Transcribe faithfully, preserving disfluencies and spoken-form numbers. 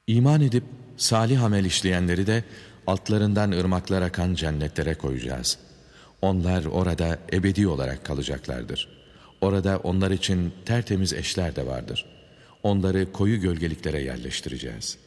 İman edip salih amel işleyenleri de altlarından ırmaklar akan cennetlere koyacağız. Onlar orada ebedi olarak kalacaklardır. Orada onlar için tertemiz eşler de vardır. Onları koyu gölgeliklere yerleştireceğiz.